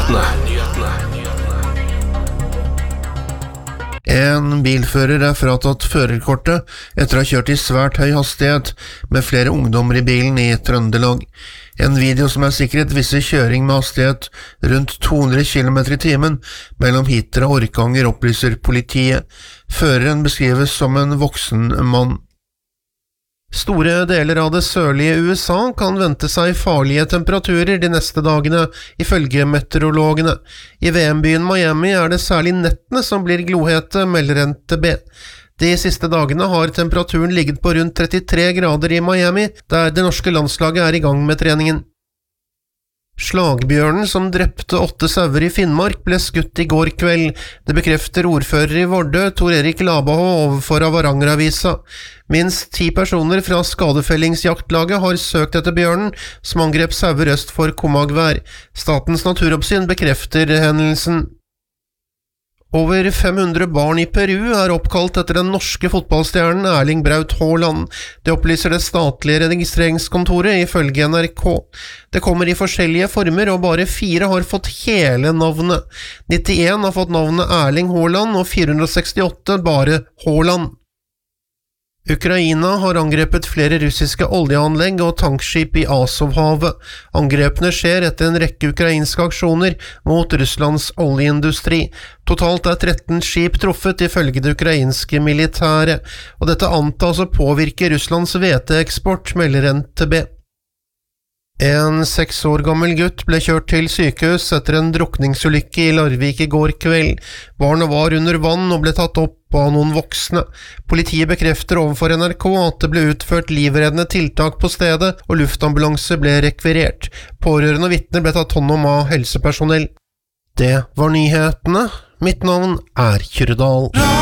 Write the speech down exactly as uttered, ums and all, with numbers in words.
En bilfører er fratatt førerkortet etter å ha kjørt i svært høy hastighet med flere ungdommer i bilen i Trøndelag. En video som er sikret viser kjøring med hastighet rundt to hundre kilometer i timen mellom Hitra og Orkanger, opplyser politiet. Føreren beskrives som en voksen mann. Store deler av det sørlige U S A kan vente seg farlige temperaturer de neste dagene, ifølge meteorologene. I V M-byen Miami er det særlig nettene som blir glohete, melder N T B. De siste dagene har temperaturen ligget på rundt trettitre grader i Miami, der det norske landslaget er i gang med treningen. Slagbjørnen som drepte åtte sauer i Finnmark ble skutt i går kveld. Det bekrefter ordfører i Vardø, Tor Erik Labahå, overfor Avarangeravisa. Minst ti personer fra skadefellingsjaktlaget har søkt etter bjørnen, som angrep sauer øst for Komagvær. Statens naturoppsyn bekrefter hendelsen. Over fem hundre barn i Peru er oppkalt etter den norske fotballstjernen Erling Braut Haaland. Det opplyser det statlige registreringskontoret ifølge N R K. Det kommer i forskjellige former, og bare fire har fått hele navnet. nittien har fått navnet Erling Haaland, og fire hundre sekstiåtte bare Haaland. Ukraina har angrepet flere russiske oljeanlegg og tankskip i Azovhavet. Angrepene skjer etter en rekke ukrainske aksjoner mot Russlands oljeindustri. Totalt er tretten skip truffet ifølge det ukrainske militæret, og dette antas å påvirke Russlands hveteeksport, melder N T B. En seks år gammel gutt ble kjørt til sykehus etter en drukningsulykke i Larvik i går kveld. Barnet var under vann og ble tatt opp av noen voksne. Politiet bekrefter overfor N R K at det ble utført livreddende tiltak på stedet, og luftambulanse ble rekvirert. Pårørende og vitner ble tatt hånd om av helsepersonell. Det var nyhetene. Mitt navn er Kyrre Dahl.